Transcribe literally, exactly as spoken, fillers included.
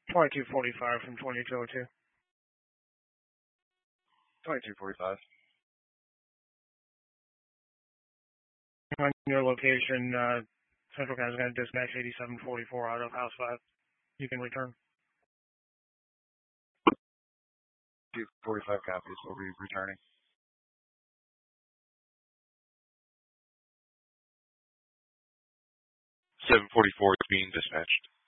twenty-two forty-five from twenty-two oh two. twenty-two forty-five. On your location, uh, Central County is going to dispatch eighty-seven forty-four out of House five. You can return. two forty-five copies. We'll be returning. seven forty-four is being dispatched.